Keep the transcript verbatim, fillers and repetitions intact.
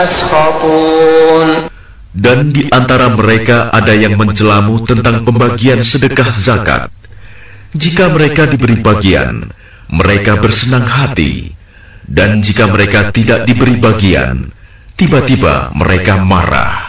Dan di antara mereka ada yang mencelamu tentang pembagian sedekah zakat. Jika mereka diberi bagian, mereka bersenang hati. Dan jika mereka tidak diberi bagian, tiba-tiba mereka marah.